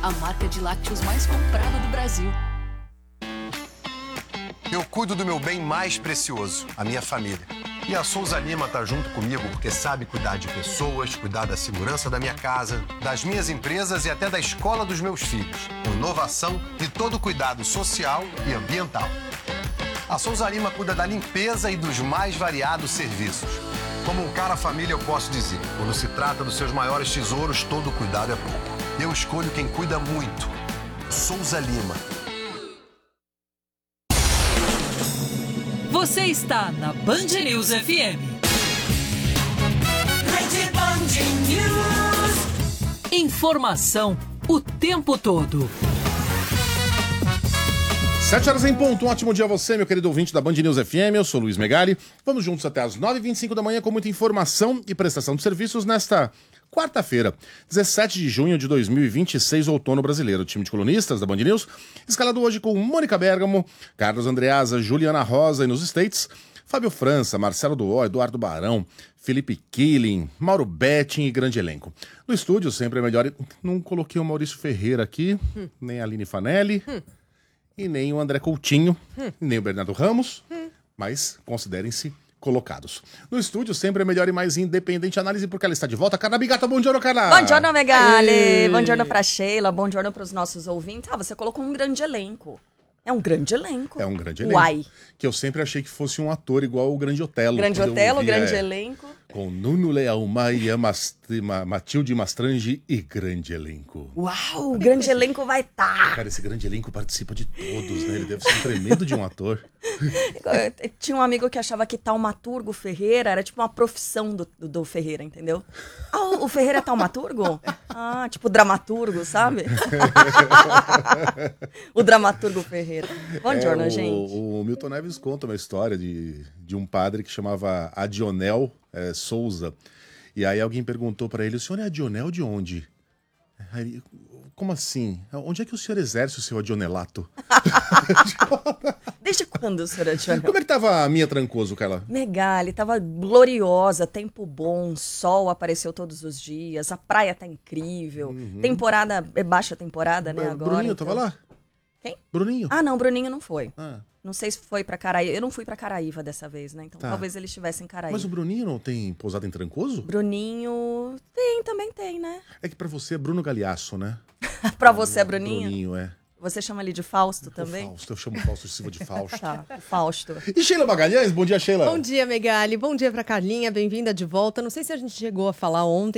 a marca de lácteos mais comprada do Brasil. Eu cuido do meu bem mais precioso, a minha família. E a Souza Lima tá junto comigo porque sabe cuidar de pessoas, cuidar da segurança da minha casa, das minhas empresas e até da escola dos meus filhos. Inovação e todo cuidado social e ambiental. A Souza Lima cuida da limpeza e dos mais variados serviços. Como um cara família, eu posso dizer, quando se trata dos seus maiores tesouros, todo cuidado é pouco. Eu escolho quem cuida muito. Souza Lima. Você está na Band News FM. Informação o tempo todo. 7 horas em ponto. Um ótimo dia a você, meu querido ouvinte da Band News FM. Eu sou Luiz Megali. Vamos juntos até as 9h25 da manhã com muita informação e prestação de serviços nesta quarta-feira, 17 de junho de 2026, outono brasileiro. O time de colunistas da Band News, escalado hoje com Mônica Bergamo, Carlos Andreasa, Juliana Rosa e nos States, Fábio França, Marcelo Duó, Eduardo Barão, Felipe Killing, Mauro Betting e grande elenco. No estúdio, sempre é melhor... Não coloquei o Maurício Ferreira aqui, nem a Aline Fanelli, e nem o André Coutinho, nem o Bernardo Ramos, mas considerem-se colocados. No estúdio, sempre é melhor e mais independente análise, porque ela está de volta. Carla Bigata, bom dia, Carla! Bom dia, Megali! Bom dia pra Sheila, bom dia para os nossos ouvintes. Ah, você colocou um grande elenco. É um grande elenco. É um grande elenco. Uai. Que eu sempre achei que fosse um ator igual o Grande Otelo. Grande Otelo, grande elenco. Com Nuno Leal Maia, Matilde Mastrange e grande elenco. Uau, o grande elenco vai estar. Cara, esse grande elenco participa de todos, né? Ele deve ser um tremendo de um ator. Tinha um amigo que achava que taumaturgo Ferreira era tipo uma profissão do Ferreira, entendeu? Ah, o Ferreira é taumaturgo? Ah, tipo dramaturgo, sabe? O dramaturgo Ferreira. Bom dia, gente. O Milton Neves conta uma história de um padre que chamava Adionel Souza. E aí alguém perguntou pra ele, o senhor é Adionel de onde? Aí ele, como assim? Onde é que o senhor exerce o seu adionelato? Desde quando o senhor é Adionel? Como é que tava a minha Trancoso, Carla? Megali, tava gloriosa, tempo bom, sol apareceu todos os dias, a praia tá incrível, temporada, é baixa temporada, né, agora. Bruninho, então... tava lá? Quem? Bruninho. Ah, não, Bruninho não foi. Ah. Não sei se foi pra Caraíva. Eu não fui pra Caraíva dessa vez, né? Então talvez ele estivesse em Caraíva. Mas o Bruninho não tem pousada em Trancoso? Bruninho também tem, né? É que pra você é Bruno Galhaço, né? Pra você é Bruninho? Bruninho, é. Você chama ele de Fausto também? Fausto, eu chamo o Fausto Silva de Fausto. Tá, Fausto. E Sheila Magalhães, bom dia, Sheila. Bom dia, Megali. Bom dia pra Carlinha, bem-vinda de volta. Não sei se a gente chegou a falar ontem,